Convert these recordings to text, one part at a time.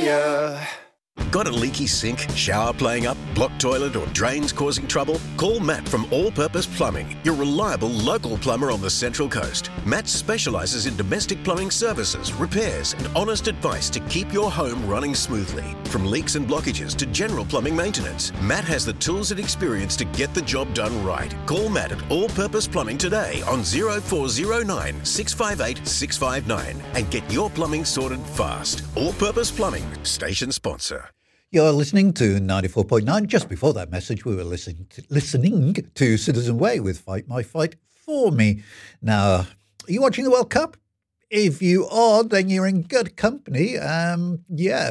ya. Got a leaky sink, shower playing up, blocked toilet or drains causing trouble? Call Matt from All Purpose Plumbing, your reliable local plumber on the Central Coast. Matt specialises in domestic plumbing services, repairs and honest advice to keep your home running smoothly. From leaks and blockages to general plumbing maintenance, Matt has the tools and experience to get the job done right. Call Matt at All Purpose Plumbing today on 0409 658 659 and get your plumbing sorted fast. All Purpose Plumbing, station sponsor. You're listening to 94.9. Just before that message, we were listening to Citizen Way with Fight My Fight For Me. Now, are you watching the World Cup? If you are, then you're in good company. About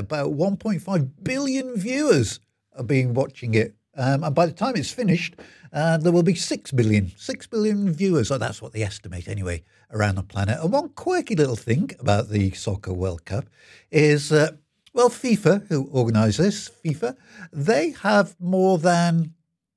1.5 billion viewers are being watching it. And by the time it's finished, there will be 6 billion viewers. Oh, that's what they estimate anyway, around the planet. And one quirky little thing about the Soccer World Cup is... FIFA, who organise this, they have more than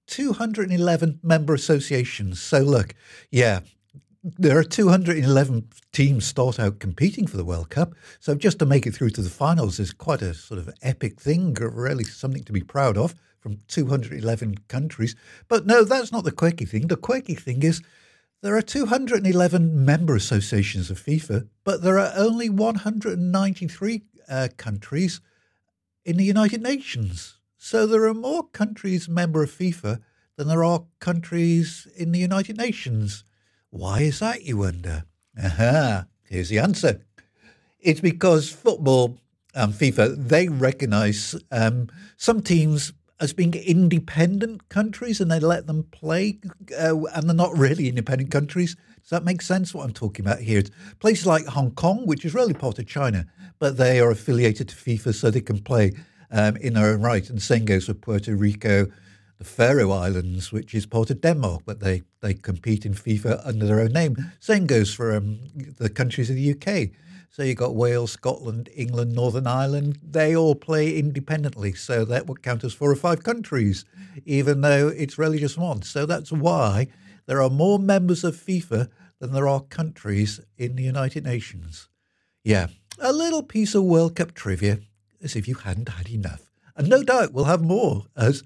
211 member associations. So look, there are 211 teams start out competing for the World Cup. So just to make it through to the finals is quite a sort of epic thing, really something to be proud of from 211 countries. But no, that's not the quirky thing. The quirky thing is there are 211 member associations of FIFA, but there are only 193 countries in the United Nations. So there are more countries member of FIFA than there are countries in the United Nations. Why is that, you wonder? Here's the answer. It's because football and FIFA, they recognise some teams as being independent countries and they let them play and they're not really independent countries. Does that make sense what I'm talking about here? It's places like Hong Kong, which is really part of China, but they are affiliated to FIFA so they can play in their own right. And the same goes for Puerto Rico, the Faroe Islands, which is part of Denmark, but they compete in FIFA under their own name. Same goes for the countries of the UK. So you've got Wales, Scotland, England, Northern Ireland. They all play independently. So that would count as 4 or 5 countries, even though it's really just one. So that's why there are more members of FIFA than there are countries in the United Nations. Yeah, a little piece of World Cup trivia, as if you hadn't had enough. And no doubt we'll have more as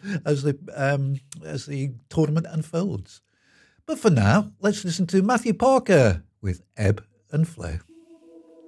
the tournament unfolds. But for now, let's listen to Matthew Parker with Ebb and Flow.